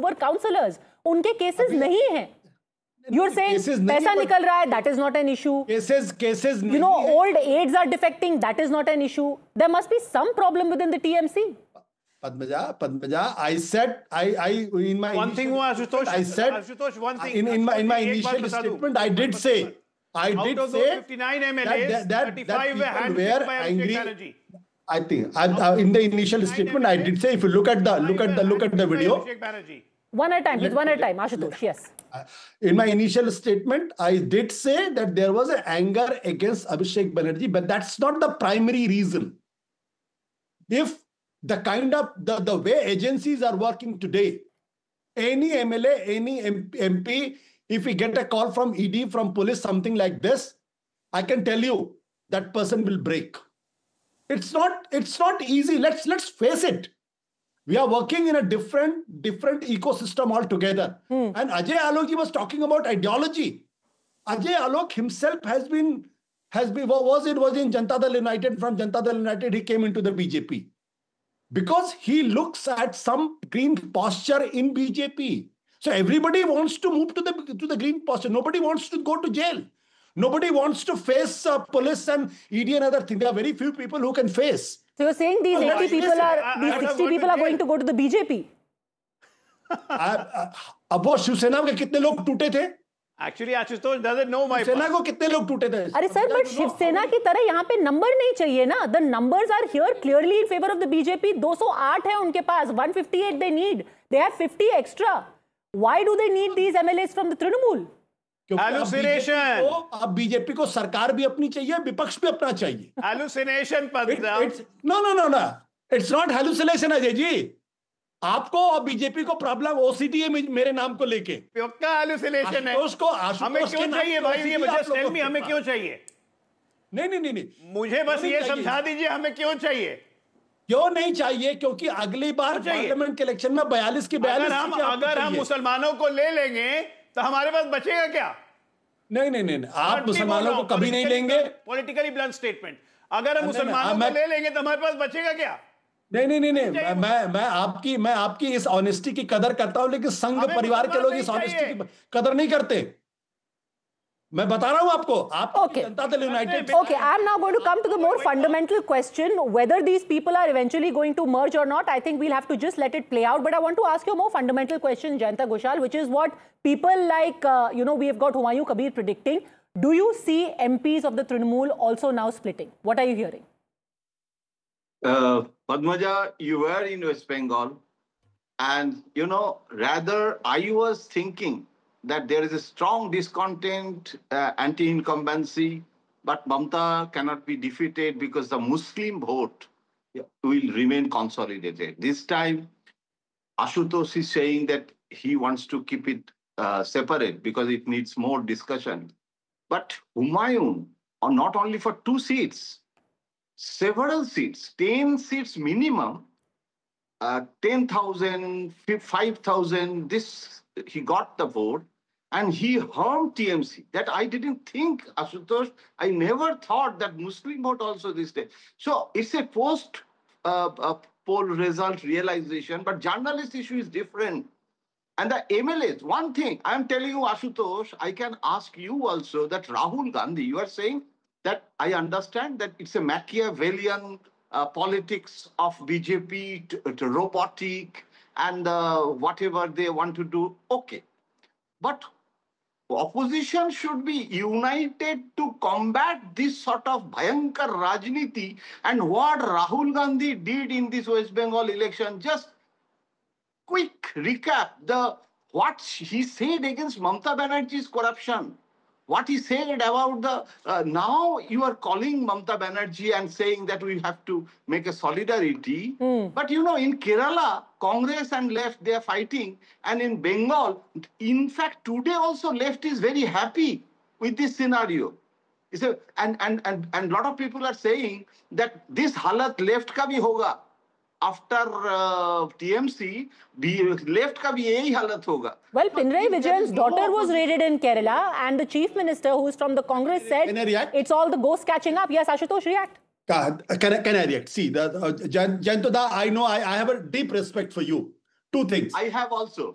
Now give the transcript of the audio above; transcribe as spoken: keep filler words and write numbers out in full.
were councillors. उनके cases नहीं हैं. You're saying पैसा निकल रहा है, that is not an issue. Cases, cases. You know, old aides are defecting, that is not an issue. There must be some problem within the T M C. Padmaja, Padmaja, I said, I, I, in my one thing, Ashutosh, I said, Ashutosh, one thing. In, in my, in my initial statement, I did say, I did say fifty-nine M L As, that, that, thirty-five that were people were angry. Banerjee. I think, I, uh, in the initial statement, I did say, if you look at the, look at the, look at the video. One at a time, please, one at a time, Ashutosh, yes. In my initial statement, I did say that there was an anger against Abhishek Banerjee, but that's not the primary reason. If the kind of, the, the way agencies are working today, any M L A, any M P, if we get a call from E D, from police, something like this, I can tell you that person will break. It's not, it's not easy. Let's, let's face it. We are working in a different, different ecosystem altogether. Hmm. And Ajay Alok was talking about ideology. Ajay Alok himself has been, has been, was it was in Janata Dal United. From Janata Dal United, he came into the B J P. Because he looks at some green posture in B J P. So everybody wants to move to the, to the green posture. Nobody wants to go to jail. Nobody wants to face uh, police and E D and other things. There are very few people who can face. So you're saying these eighty people are, these sixty people are going to go to the B J P? अब वो शिवसेना के कितने लोग टूटे थे? Actually, Ashutosh doesn't know my. Shiv Sena को कितने लोग टूटे थे? अरे सर, but शिवसेना की तरह यहाँ पे नंबर नहीं चाहिए ना? The numbers are here clearly in favor of the B J P. two oh eight है उनके पास, one fifty-eight they need. They have fifty extra. Why do they need these M L As from the Trinamool? Hallucination. अब BJP को सरकार भी अपनी चाहिए, विपक्ष भी अपना चाहिए. Hallucination, Padmaja. No, no, no, no. It's not hallucination, Ajay ji. आपको और बीजेपी को प्रॉब्लम ओसीडी है मेरे नाम को लेके. पक्का हालुसिनेशन है. उसको हमें क्यों चाहिए भाई? ये जस्ट टेल मी, हमें क्यों चाहिए? नहीं नहीं नहीं नहीं मुझे बस ये समझा दीजिए हमें क्यों चाहिए. क्यों नहीं चाहिए? क्योंकि अगली बार पार्लियामेंट के इलेक्शन में बयालीस की बयालीस हम अगर हम मुसलमानों को ले लेंगे तो हमारे पास बचेगा क्या? नहीं नहीं नहीं आप मुसलमानों को कभी नहीं लेंगे. Politically blunt statement. अगर हम मुसलमानों को ले लेंगे तो हमारे पास बचेगा क्या? नहीं नहीं नहीं नहीं मैं मैं आपकी मैं आपकी इस ऑनेस्टी की कदर करता हूं, लेकिन संघ परिवार के लोग इस ऑनेस्टी की कदर नहीं करते. मैं बता रहा हूं आपको. आप Janata Dal United. Okay, I am now going to come to the more fundamental question whether these people are eventually going to merge or not. I think we'll have to just let it play out. But I want to ask you a more fundamental question, Jayanta Ghoshal, which is what people like uh, you know, we have got Humayun Kabir predicting. Do you see M Ps of the Trinamool also now splitting? What are you hearing? Uh, Padmaja, you were in West Bengal, and you know, rather I was thinking that there is a strong discontent, uh, anti-incumbency, but Mamata cannot be defeated because the Muslim vote will remain consolidated. This time, Ashutosh is saying that he wants to keep it uh, separate because it needs more discussion. But Humayun, or not only for two seats, several seats, ten seats minimum, uh, ten thousand, five thousand, this, he got the vote and he harmed T M C. That I didn't think, Ashutosh, I never thought that Muslim vote also this day. So it's a post uh, uh, poll result realization, but journalist issue is different. And the M L As, one thing, I'm telling you, Ashutosh, I can ask you also that Rahul Gandhi, you are saying that I understand that it's a Machiavellian uh, politics of B J P, to, to robotic, and uh, whatever they want to do. Okay. But opposition should be united to combat this sort of Bhayankar Rajniti. And what Rahul Gandhi did in this West Bengal election, just quick recap, the what he said against Mamata Banerjee's corruption. What he said about the, uh, now you are calling Mamata Banerjee and saying that we have to make a solidarity. Mm. But you know, in Kerala, Congress and left, they are fighting. And in Bengal, in fact, today also left is very happy with this scenario. It's a, and a and, and, and lot of people are saying that this halat left ka bhi hoga. After uh, T M C, left ka bhi yahi halat hoga. Well, Pinarayi Vijayan's daughter was raided in Kerala, and the chief minister, who is from the Congress, said it's all the ghosts catching up. Yes, Ashutosh, react. Can I, can I react? See, the, uh, Jayantoda, I know I, I have a deep respect for you. Two things. I have also.